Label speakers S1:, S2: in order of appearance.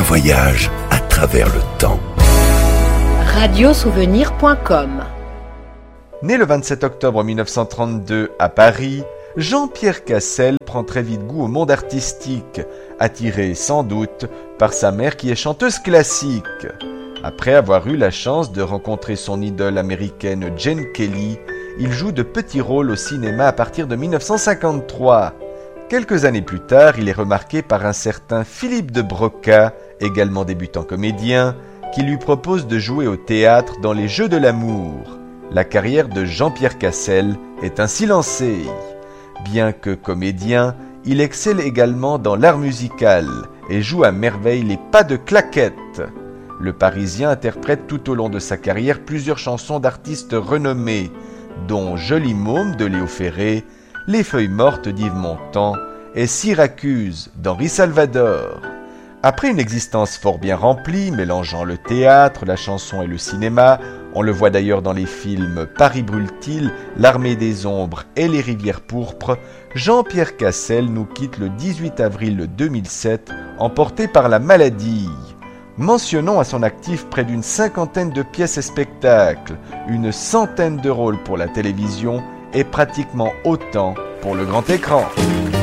S1: voyage à travers le temps.
S2: Radiosouvenir.com.
S3: Né le 27 octobre 1932 à Paris, Jean-Pierre Cassel prend très vite goût au monde artistique, attiré sans doute par sa mère qui est chanteuse classique. Après avoir eu la chance de rencontrer son idole américaine Gene Kelly, il joue de petits rôles au cinéma à partir de 1953. Quelques années plus tard, il est remarqué par un certain Philippe de Broca, également débutant comédien, qui lui propose de jouer au théâtre dans les Jeux de l'amour. La carrière de Jean-Pierre Cassel est ainsi lancée. Bien que comédien, il excelle également dans l'art musical et joue à merveille les pas de claquettes. Le Parisien interprète tout au long de sa carrière plusieurs chansons d'artistes renommés, dont Joli môme de Léo Ferré, Les feuilles mortes d'Yves Montand et Syracuse d'Henri Salvador. Après une existence fort bien remplie, mélangeant le théâtre, la chanson et le cinéma, on le voit d'ailleurs dans les films Paris brûle-t-il, L'Armée des ombres et Les rivières pourpres, Jean-Pierre Cassel nous quitte le 18 avril 2007, emporté par la maladie. Mentionnons à son actif près d'une 50aine de pièces et spectacles, une 100aine de rôles pour la télévision et pratiquement autant pour le grand écran.